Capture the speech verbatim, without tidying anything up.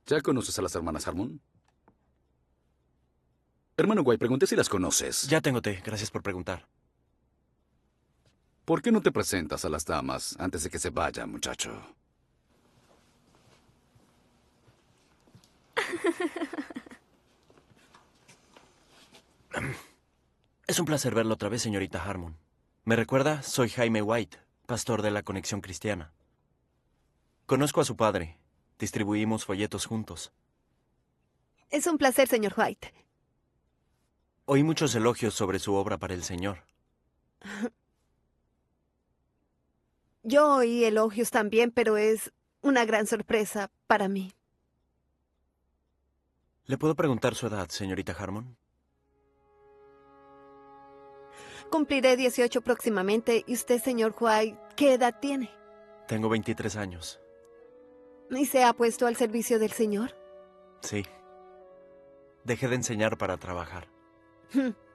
¿Ya conoces a las hermanas Harmon? Hermano White, pregunté si las conoces. Ya tengo té, gracias por preguntar. ¿Por qué no te presentas a las damas antes de que se vaya, muchacho? Es un placer verlo otra vez, señorita Harmon. ¿Me recuerda? Soy Jaime White, pastor de la Conexión Cristiana. Conozco a su padre. Distribuimos folletos juntos. Es un placer, señor White. Oí muchos elogios sobre su obra para el Señor. Yo oí elogios también, pero es una gran sorpresa para mí. ¿Le puedo preguntar su edad, señorita Harmon? Cumpliré dieciocho próximamente. ¿Y usted, señor White, qué edad tiene? Tengo veintitrés años. ¿Y se ha puesto al servicio del Señor? Sí. Dejé de enseñar para trabajar.